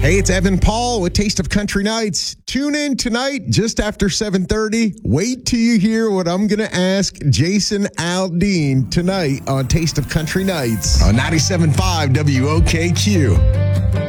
Hey, it's Evan Paul with Taste of Country Nights. Tune in tonight just after 7:30. Wait till you hear what I'm going to ask Jason Aldean tonight on Taste of Country Nights on 97.5 WOKQ.